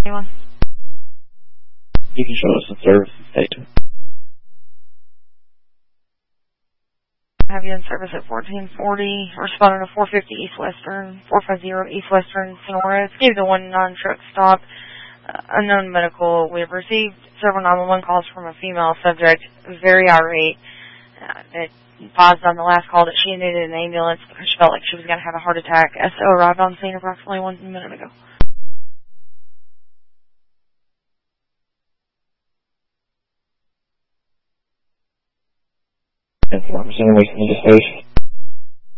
Anyone? You can show us the service data. Have you in service at 1440, responding to 450 East Western, 450 East Western, Sonora. It's due to one non-truck stop, unknown medical. We have received several 911 calls from a female subject, very irate. It paused on the last call that she needed an ambulance because she felt like she was going to have a heart attack. SO arrived on scene approximately 1 minute ago. Information we can use the station.